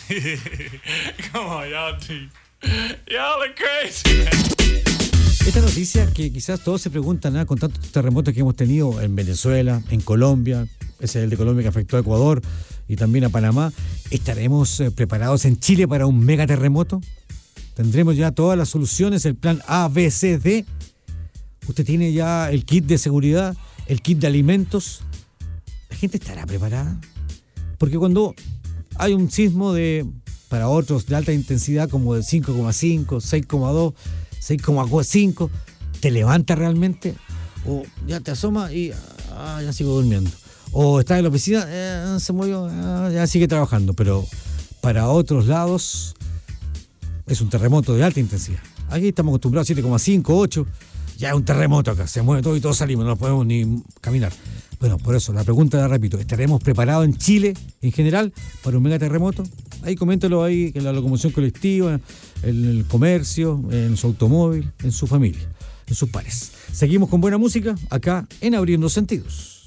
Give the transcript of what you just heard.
Come on, y'all are crazy, man. Esta noticia que quizás todos se preguntan, con tantos terremotos que hemos tenido en Venezuela, en Colombia, ese es el de Colombia que afectó a Ecuador y también a Panamá, ¿estaremos preparados en Chile para un megaterremoto? ¿Tendremos ya todas las soluciones, el plan A, B, C, D? ¿Usted tiene ya el kit de seguridad, el kit de alimentos? ¿La gente estará preparada? Porque cuando hay un sismo para otros de alta intensidad como de 5,5, 6,2, 6,5, ¿te levanta realmente? O ya te asoma y ya sigo durmiendo. O estás en la oficina, se movió, ya sigue trabajando. Pero para otros lados es un terremoto de alta intensidad. Aquí estamos acostumbrados a 7,5, 8. Ya es un terremoto acá, se mueve todo y todos salimos, no podemos ni caminar. Bueno, por eso la pregunta la repito, ¿estaremos preparados en Chile en general para un megaterremoto? Ahí coméntelo ahí, en la locomoción colectiva, en el comercio, en su automóvil, en su familia, en sus pares. Seguimos con buena música acá en Abriendo Sentidos.